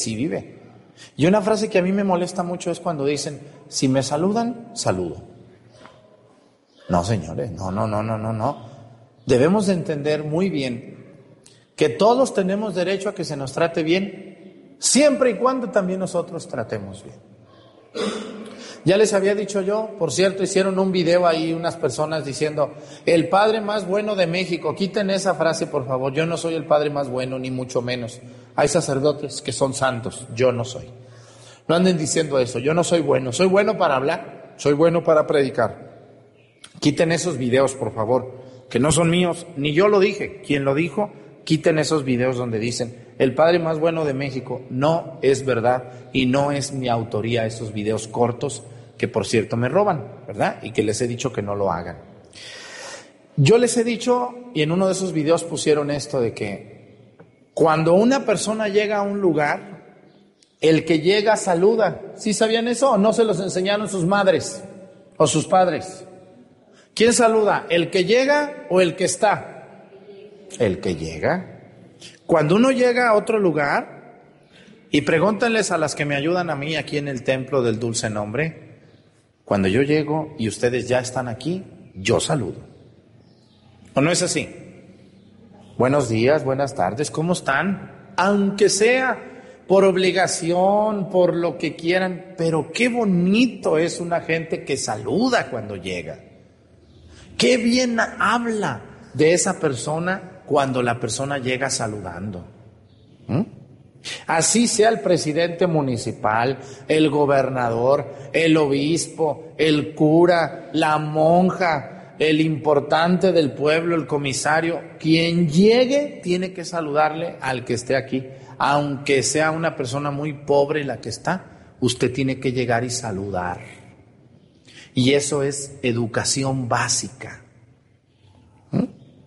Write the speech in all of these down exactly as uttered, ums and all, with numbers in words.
así vive. Y una frase que a mí me molesta mucho es cuando dicen, si me saludan, saludo. No, señores, no, no, no, no, no, no. Debemos de entender muy bien que todos tenemos derecho a que se nos trate bien, siempre y cuando también nosotros tratemos bien. Ya les había dicho yo, por cierto, hicieron un video ahí unas personas diciendo, el padre más bueno de México. Quiten esa frase, por favor. Yo no soy el padre más bueno, ni mucho menos. Hay sacerdotes que son santos, yo no soy. No anden diciendo eso, yo no soy bueno. Soy bueno para hablar, soy bueno para predicar. Quiten esos videos, por favor, que no son míos, ni yo lo dije. Quien lo dijo, quiten esos videos donde dicen, el padre más bueno de México. No es verdad y no es mi autoría esos videos cortos que, por cierto, me roban, ¿verdad? Y que les he dicho que no lo hagan. Yo les he dicho, y en uno de esos videos pusieron esto de que cuando una persona llega a un lugar, el que llega saluda. ¿Sí sabían eso o no se los enseñaron sus madres o sus padres? ¿Quién saluda? ¿El que llega o el que está? El que llega. Cuando uno llega a otro lugar, y pregúntenles a las que me ayudan a mí aquí en el templo del Dulce Nombre, cuando yo llego y ustedes ya están aquí, yo saludo. ¿O no es así? Buenos días, buenas tardes, ¿cómo están? Aunque sea por obligación, por lo que quieran, pero qué bonito es una gente que saluda cuando llega. Qué bien habla de esa persona cuando la persona llega saludando. ¿Mm? Así sea el presidente municipal, el gobernador, el obispo, el cura, la monja, el importante del pueblo, el comisario, quien llegue tiene que saludarle al que esté aquí. Aunque sea una persona muy pobre la que está, usted tiene que llegar y saludar. Y eso es educación básica. ¿Mm?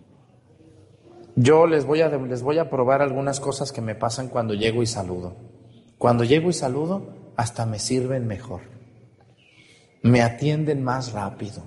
Yo les voy a les voy a probar algunas cosas que me pasan cuando llego y saludo. Cuando llego y saludo, hasta me sirven mejor. Me atienden más rápido.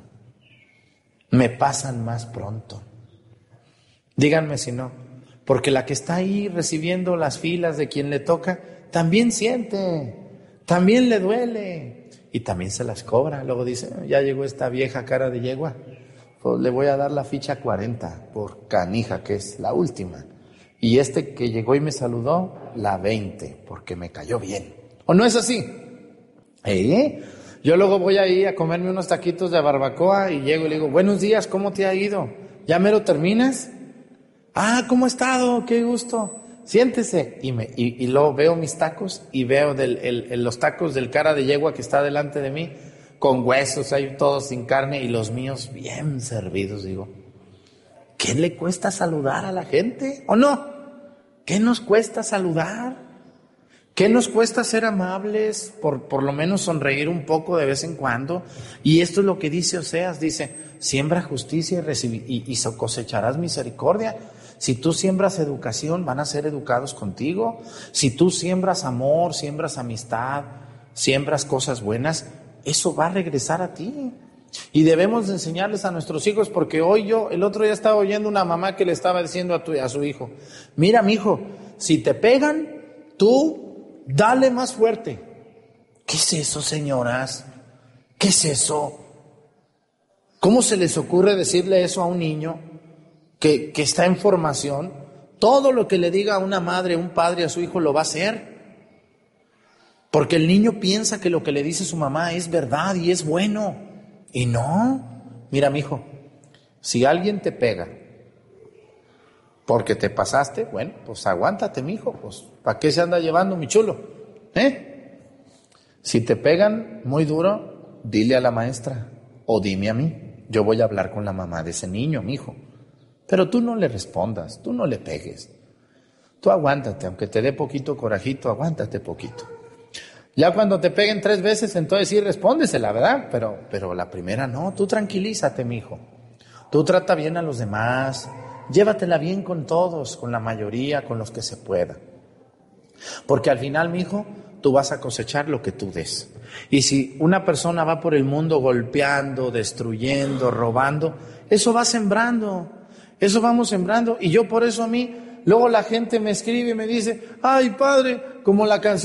Me pasan más pronto. Díganme si no, porque la que está ahí recibiendo las filas de quien le toca, también siente, también le duele y también se las cobra. Luego dice, ya llegó esta vieja cara de yegua. Pues le voy a dar la ficha cuarenta por canija, que es la última. Y este que llegó y me saludó, la veinte, porque me cayó bien. ¿O no es así? ¿Eh? Yo luego voy ahí a comerme unos taquitos de barbacoa y llego y le digo, buenos días, ¿cómo te ha ido? ¿Ya mero terminas? Ah, ¿cómo ha estado? Qué gusto. Siéntese. Y, me, y, y luego veo mis tacos y veo del, el, el, los tacos del cara de yegua que está delante de mí, con huesos, ahí todos sin carne, y los míos bien servidos. Digo, ¿qué le cuesta saludar a la gente? ¿O no? ¿Qué nos cuesta saludar? ¿Qué nos cuesta ser amables? Por, por lo menos sonreír un poco de vez en cuando. Y esto es lo que dice Oseas, dice, siembra justicia y, recibi- y, y cosecharás misericordia. Si tú siembras educación, van a ser educados contigo. Si tú siembras amor, siembras amistad, siembras cosas buenas, eso va a regresar a ti. Y debemos de enseñarles a nuestros hijos, porque hoy yo, el otro día estaba oyendo una mamá que le estaba diciendo a, tu, a su hijo, mira, mijo, si te pegan, tú dale más fuerte. ¿Qué es eso, señoras? ¿Qué es eso? ¿Cómo se les ocurre decirle eso a un niño que, que está en formación? Todo lo que le diga a una madre, un padre, a su hijo lo va a hacer. Porque el niño piensa que lo que le dice su mamá es verdad y es bueno. Y no. Mira, mijo, si alguien te pega porque te pasaste, bueno, pues aguántate, mijo. Pues, ¿para qué se anda llevando, mi chulo? ¿Eh? Si te pegan muy duro, dile a la maestra o dime a mí. Yo voy a hablar con la mamá de ese niño, mijo. Pero tú no le respondas, tú no le pegues. Tú aguántate, aunque te dé poquito corajito, aguántate poquito. Ya cuando te peguen tres veces, entonces sí respóndesela, ¿verdad? Pero, pero la primera no, tú tranquilízate, mijo. Tú trata bien a los demás, llévatela bien con todos, con la mayoría, con los que se pueda. Porque al final, mijo, tú vas a cosechar lo que tú des. Y si una persona va por el mundo golpeando, destruyendo, robando, eso va sembrando, eso vamos sembrando. Y yo por eso a mí, luego la gente me escribe y me dice, ay, padre, como la canción